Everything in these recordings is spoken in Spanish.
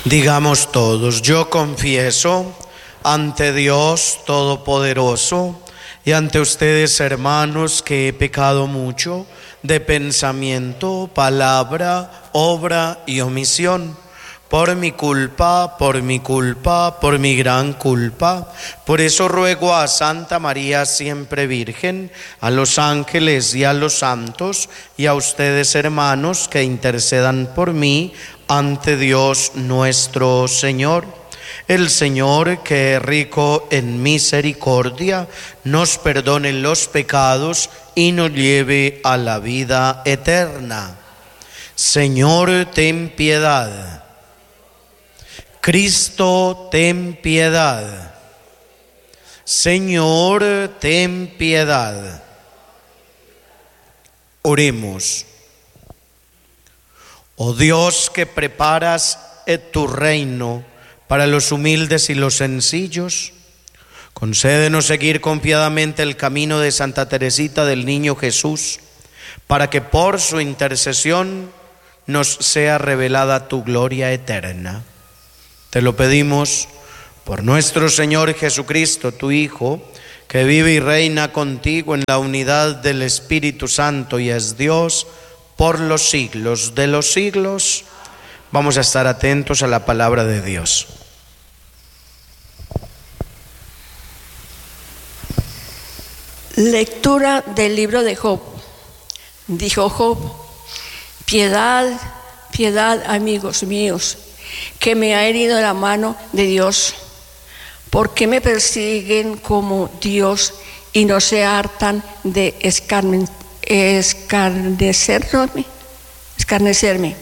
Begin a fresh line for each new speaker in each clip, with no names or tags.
Digamos todos: yo confieso ante Dios Todopoderoso y ante ustedes, hermanos, que he pecado mucho de pensamiento, palabra, obra y omisión. Por mi culpa, por mi gran culpa. Por eso ruego a Santa María siempre Virgen, a los ángeles y a los santos, y a ustedes, hermanos, que intercedan por mí ante Dios nuestro Señor. El Señor, que es rico en misericordia, nos perdone los pecados y nos lleve a la vida eterna. Señor, ten piedad. Cristo, ten piedad. Señor, ten piedad. Oremos. Oh Dios, que preparas tu reino para los humildes y los sencillos, concédenos seguir confiadamente el camino de Santa Teresita del Niño Jesús, para que por su intercesión nos sea revelada tu gloria eterna. Te lo pedimos por nuestro Señor Jesucristo, tu Hijo, que vive y reina contigo en la unidad del Espíritu Santo y es Dios por los siglos de los siglos. Vamos a estar atentos a la palabra de Dios.
Lectura del libro de Job. Dijo Job: piedad, piedad, amigos míos, que me ha herido la mano de Dios. ¿Por qué me persiguen como Dios y no se hartan de escarnecerme?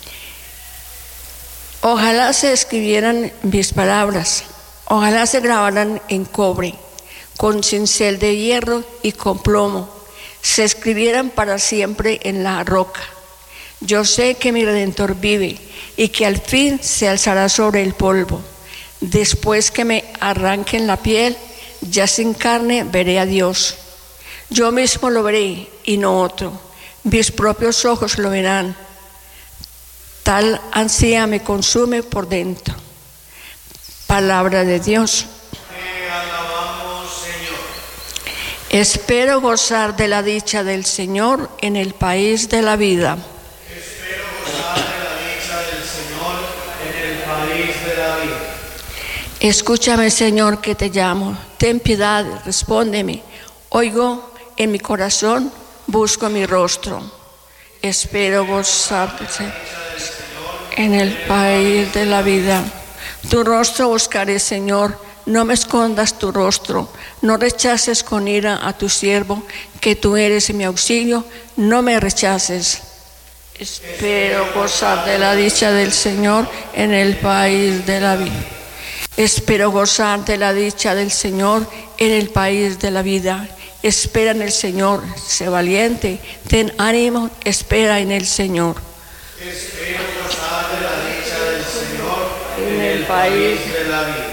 Ojalá se escribieran mis palabras, ojalá se grabaran en cobre, con cincel de hierro y con plomo, se escribieran para siempre en la roca. Yo sé que mi Redentor vive y que al fin se alzará sobre el polvo. Después que me arranquen la piel, ya sin carne veré a Dios. Yo mismo lo veré y no otro. Mis propios ojos lo verán. Tal ansia me consume por dentro. Palabra de Dios.
Te alabamos, Señor.
Espero gozar de la dicha del Señor en el país de la vida.
Espero gozar de la dicha del Señor en el país de la vida.
Escúchame, Señor, que te llamo. Ten piedad, respóndeme. Oigo en mi corazón, busco mi rostro. Espero gozar en el país de la vida. Tu rostro buscaré, Señor. No me escondas tu rostro. No rechaces con ira a tu siervo, que tú eres mi auxilio. No me rechaces. Espero gozar de la dicha del Señor en el país de la vida. Espero gozar de la dicha del Señor en el país de la vida. Espera en el Señor, sé valiente, ten ánimo, espera en el Señor.
Espero gozar de la dicha del Señor
En el país
de la vida.